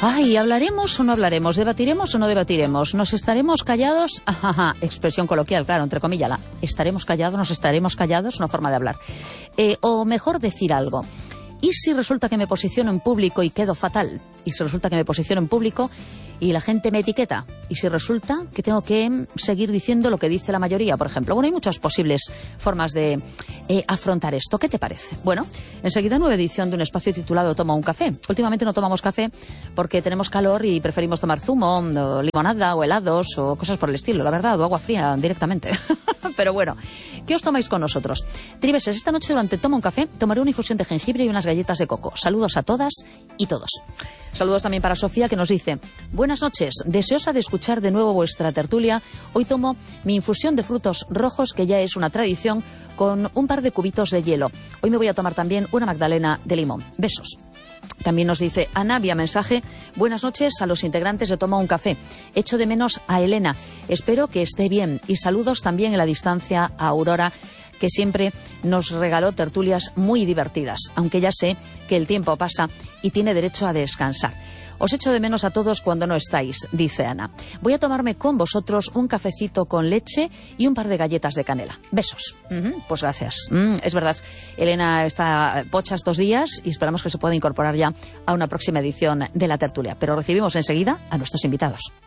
Ay, ¿hablaremos o no hablaremos? ¿Debatiremos o no debatiremos? ¿Nos estaremos callados? Ajá, expresión coloquial, claro, entre comillas. ¿Estaremos callados? ¿Nos estaremos callados? Una forma de hablar. O mejor decir algo. ¿Y si resulta que me posiciono en público y quedo fatal? ¿Y si resulta que me posiciono en público y la gente me etiqueta? ¿Y si resulta que tengo que seguir diciendo lo que dice la mayoría, por ejemplo? Bueno, hay muchas posibles formas de afrontar esto. ¿Qué te parece? Bueno, enseguida nueva edición de un espacio titulado Toma un café. Últimamente no tomamos café porque tenemos calor y preferimos tomar zumo, o limonada, o helados, o cosas por el estilo, la verdad, o agua fría directamente. Pero bueno, ¿qué os tomáis con nosotros? Tribeses, esta noche durante Toma un café tomaré una infusión de jengibre y unas galletas de coco. Saludos a todas y todos. Saludos también para Sofía, que nos dice: buenas noches, deseosa de escuchar de nuevo vuestra tertulia. Hoy tomo mi infusión de frutos rojos, que ya es una tradición, con un par de cubitos de hielo. Hoy me voy a tomar también una magdalena de limón. Besos. También nos dice Ana, vía mensaje: buenas noches a los integrantes de Toma un Café. Echo de menos a Elena. Espero que esté bien. Y saludos también en la distancia a Aurora, que siempre nos regaló tertulias muy divertidas, aunque ya sé que el tiempo pasa y tiene derecho a descansar. Os echo de menos a todos cuando no estáis, dice Ana. Voy a tomarme con vosotros un cafecito con leche y un par de galletas de canela. Besos. Pues gracias. Es verdad, Elena está pocha estos días y esperamos que se pueda incorporar ya a una próxima edición de la tertulia. Pero recibimos enseguida a nuestros invitados.